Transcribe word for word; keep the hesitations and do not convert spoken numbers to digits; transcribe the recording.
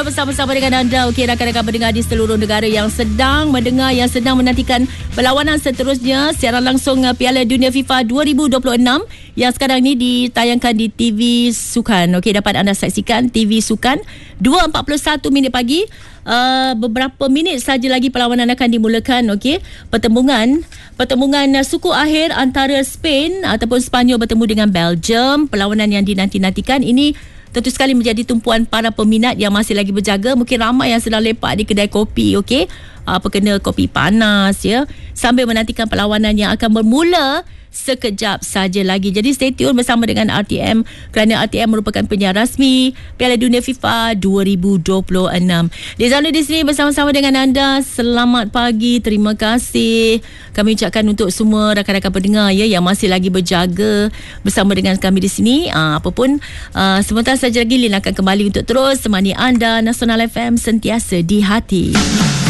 Bersama-sama dengan anda, okey, rakan-rakan pendengar di seluruh negara yang sedang mendengar, yang sedang menantikan perlawanan seterusnya siaran langsung Piala Dunia FIFA dua ribu dua puluh enam yang sekarang ni ditayangkan di T V Sukan. Okey, dapat anda saksikan T V Sukan dua empat puluh satu minit pagi. Uh, beberapa minit saja lagi perlawanan akan dimulakan. Okey, pertembungan pertembungan suku akhir antara Spain ataupun Sepanyol bertemu dengan Belgium. Perlawanan yang dinanti-nantikan ini tentu sekali menjadi tumpuan para peminat yang masih lagi berjaga. Mungkin ramai yang sedang lepak di kedai kopi, okey, apa kena kopi panas ya, sambil menantikan perlawanan yang akan bermula sekejap saja lagi. Jadi stay tune bersama dengan R T M kerana R T M merupakan penyiar rasmi Piala Dunia FIFA dua ribu dua puluh enam. Lizana di sini bersama-sama dengan anda. Selamat pagi, terima kasih kami ucapkan untuk semua rakan-rakan pendengar ya yang masih lagi berjaga bersama dengan kami di sini. Aa, apapun aa, sebentar saja lagi Lin akan kembali untuk terus temani anda. Nasional F M, sentiasa di hati.